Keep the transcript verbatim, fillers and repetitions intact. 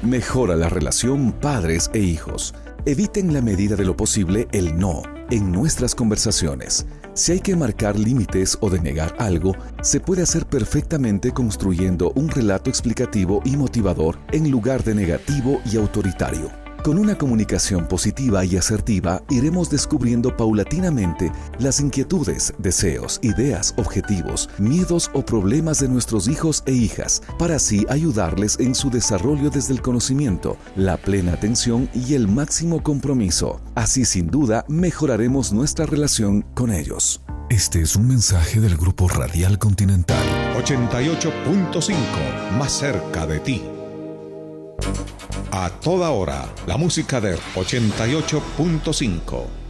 Mejora la relación padres e hijos. Evita en la medida de lo posible el no en nuestras conversaciones. Si hay que marcar límites o denegar algo, se puede hacer perfectamente construyendo un relato explicativo y motivador en lugar de negativo y autoritario. Con una comunicación positiva y asertiva, iremos descubriendo paulatinamente las inquietudes, deseos, ideas, objetivos, miedos o problemas de nuestros hijos e hijas, para así ayudarles en su desarrollo desde el conocimiento, la plena atención y el máximo compromiso. Así, sin duda, mejoraremos nuestra relación con ellos. Este es un mensaje del Grupo Radial Continental. ochenta y ocho punto cinco, más cerca de ti. A toda hora, la música de ochenta y ocho punto cinco.